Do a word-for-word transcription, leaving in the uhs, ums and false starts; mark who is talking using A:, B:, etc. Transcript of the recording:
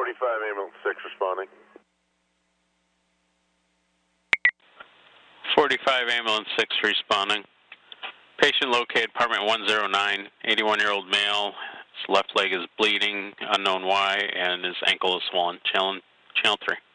A: forty-five, ambulance six responding.
B: forty-five, ambulance six responding. Patient located, apartment one oh nine, eighty-one-year-old male. His left leg is bleeding, unknown why, and his ankle is swollen. Channel, channel three.